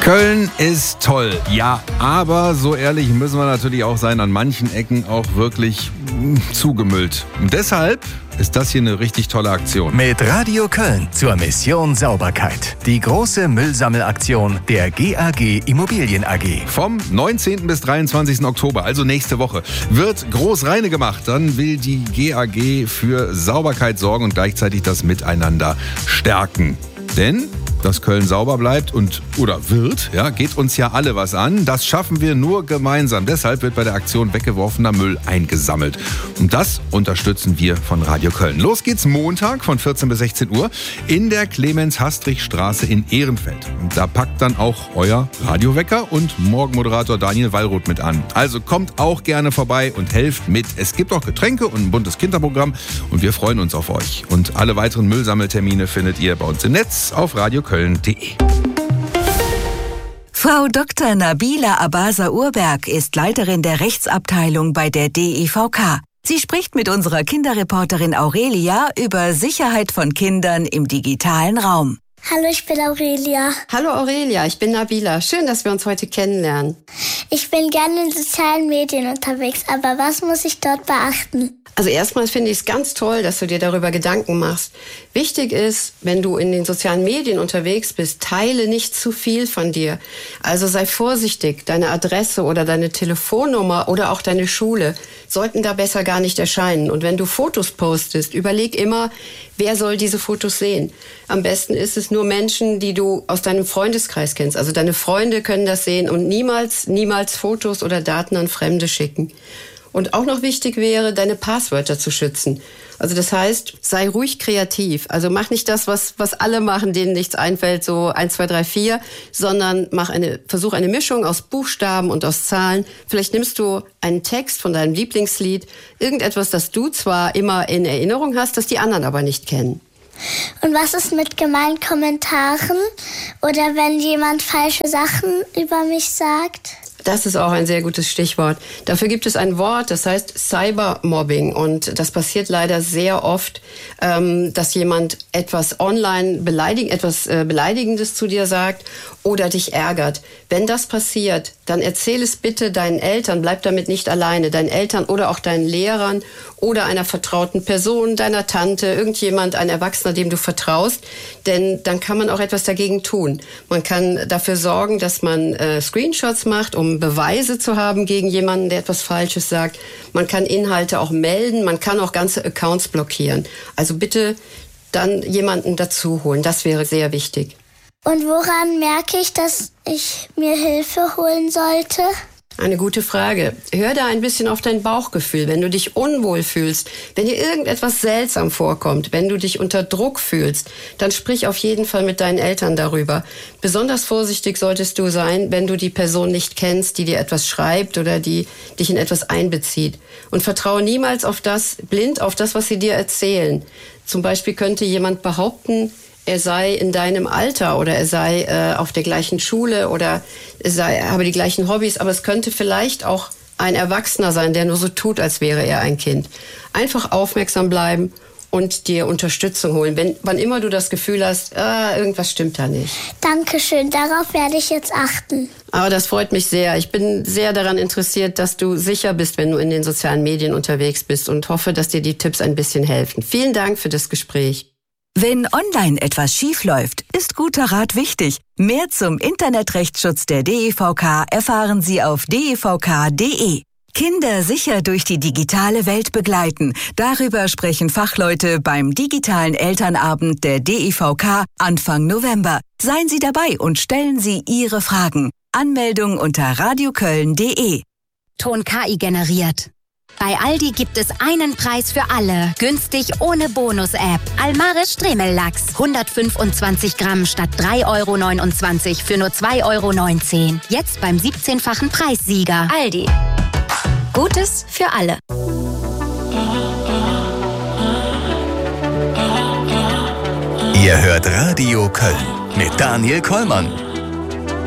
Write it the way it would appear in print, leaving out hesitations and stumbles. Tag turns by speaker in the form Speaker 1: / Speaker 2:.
Speaker 1: Köln ist toll, ja, aber so ehrlich müssen wir natürlich auch sein, an manchen Ecken auch wirklich zugemüllt. Und deshalb ist das hier eine richtig tolle Aktion.
Speaker 2: Mit Radio Köln zur Mission Sauberkeit. Die große Müllsammelaktion der GAG Immobilien AG.
Speaker 1: Vom 19. bis 23. Oktober, also nächste Woche, wird groß reine gemacht. Dann will die GAG für Sauberkeit sorgen und gleichzeitig das Miteinander stärken. Denn dass Köln sauber bleibt oder wird, ja, geht uns ja alle was an. Das schaffen wir nur gemeinsam. Deshalb wird bei der Aktion weggeworfener Müll eingesammelt. Und das unterstützen wir von Radio Köln. Los geht's Montag von 14 bis 16 Uhr in der Clemens-Hastrich-Straße in Ehrenfeld. Und da packt dann auch euer Radiowecker und Morgenmoderator Daniel Wallroth mit an. Also kommt auch gerne vorbei und helft mit. Es gibt auch Getränke und ein buntes Kinderprogramm und wir freuen uns auf euch. Und alle weiteren Müllsammeltermine findet ihr bei uns im Netz auf radioköln.de.
Speaker 3: Frau Dr. Nabila Abaza-Urberg ist Leiterin der Rechtsabteilung bei der DEVK. Sie spricht mit unserer Kinderreporterin Aurelia über Sicherheit von Kindern im digitalen Raum.
Speaker 4: Hallo, ich bin Aurelia.
Speaker 5: Hallo Aurelia, ich bin Nabila. Schön, dass wir uns heute kennenlernen.
Speaker 4: Ich bin gerne in sozialen Medien unterwegs, aber was muss ich dort beachten?
Speaker 5: Also erstmal finde ich es ganz toll, dass du dir darüber Gedanken machst. Wichtig ist, wenn du in den sozialen Medien unterwegs bist, teile nicht zu viel von dir. Also sei vorsichtig, deine Adresse oder deine Telefonnummer oder auch deine Schule sollten da besser gar nicht erscheinen. Und wenn du Fotos postest, überleg immer, wer soll diese Fotos sehen. Am besten ist es nur Menschen, die du aus deinem Freundeskreis kennst. Also deine Freunde können das sehen und niemals Fotos oder Daten an Fremde schicken. Und auch noch wichtig wäre, deine Passwörter zu schützen. Also das heißt, sei ruhig kreativ. Also mach nicht das, was alle machen, denen nichts einfällt, so 1, 2, 3, 4, sondern versuch eine Mischung aus Buchstaben und aus Zahlen. Vielleicht nimmst du einen Text von deinem Lieblingslied, irgendetwas, das du zwar immer in Erinnerung hast, das die anderen aber nicht kennen.
Speaker 4: Und was ist mit gemeinen Kommentaren oder wenn jemand falsche Sachen über mich sagt?
Speaker 5: Das ist auch ein sehr gutes Stichwort. Dafür gibt es ein Wort, das heißt Cybermobbing. Und das passiert leider sehr oft, dass jemand etwas online Beleidigendes zu dir sagt oder dich ärgert. Wenn das passiert, dann erzähl es bitte deinen Eltern, bleib damit nicht alleine, deinen Eltern oder auch deinen Lehrern oder einer vertrauten Person, deiner Tante, irgendjemand, ein Erwachsener, dem du vertraust, denn dann kann man auch etwas dagegen tun. Man kann dafür sorgen, dass man Screenshots macht, um Beweise zu haben gegen jemanden, der etwas Falsches sagt. Man kann Inhalte auch melden, man kann auch ganze Accounts blockieren. Also bitte dann jemanden dazu holen, das wäre sehr wichtig.
Speaker 4: Und woran merke ich, dass ich mir Hilfe holen sollte?
Speaker 5: Eine gute Frage. Hör da ein bisschen auf dein Bauchgefühl. Wenn du dich unwohl fühlst, wenn dir irgendetwas seltsam vorkommt, wenn du dich unter Druck fühlst, dann sprich auf jeden Fall mit deinen Eltern darüber. Besonders vorsichtig solltest du sein, wenn du die Person nicht kennst, die dir etwas schreibt oder die dich in etwas einbezieht. Und vertraue niemals blind auf das, was sie dir erzählen. Zum Beispiel könnte jemand behaupten, er sei in deinem Alter oder er sei auf der gleichen Schule oder habe die gleichen Hobbys, aber es könnte vielleicht auch ein Erwachsener sein, der nur so tut, als wäre er ein Kind. Einfach aufmerksam bleiben und dir Unterstützung holen, wann immer du das Gefühl hast, irgendwas stimmt da nicht.
Speaker 4: Dankeschön, darauf werde ich jetzt achten.
Speaker 5: Aber das freut mich sehr. Ich bin sehr daran interessiert, dass du sicher bist, wenn du in den sozialen Medien unterwegs bist und hoffe, dass dir die Tipps ein bisschen helfen. Vielen Dank für das Gespräch.
Speaker 3: Wenn online etwas schief läuft, ist guter Rat wichtig. Mehr zum Internetrechtsschutz der DEVK erfahren Sie auf devk.de. Kinder sicher durch die digitale Welt begleiten. Darüber sprechen Fachleute beim digitalen Elternabend der DEVK Anfang November. Seien Sie dabei und stellen Sie Ihre Fragen. Anmeldung unter radioköln.de.
Speaker 6: Ton KI generiert. Bei Aldi gibt es einen Preis für alle. Günstig ohne Bonus-App. Almaris Stremellachs. 125 Gramm statt 3,29 € für nur 2,19 €. Jetzt beim 17-fachen Preissieger. Aldi. Gutes für alle.
Speaker 2: Ihr hört Radio Köln mit Daniel Kollmann.